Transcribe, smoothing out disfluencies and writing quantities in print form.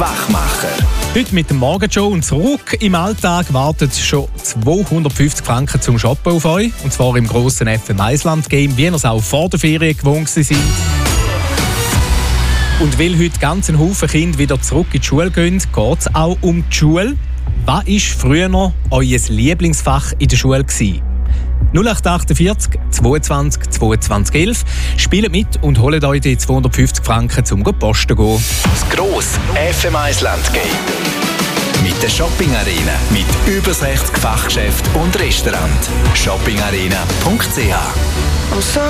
Wachmacher. Heute mit dem Morgenshow und zurück im Alltag warten schon 250 Franken zum Shoppen auf euch. Und zwar im grossen FM Island Game, wie ihr es auch vor der Ferien gewohnt sind. Und weil heute ganz ein Haufen Kinder wieder zurück in die Schule gehen, geht es auch um die Schule. Was war früher noch euer Lieblingsfach in der Schule gewesen? 0848 22 22 11. Spielt mit und holt euch die 250 Franken zum Posten gehen. Das grosse FM Island Game. Mit der Shopping Arena. Mit über 60 Fachgeschäften und Restaurants. shoppingarena.ch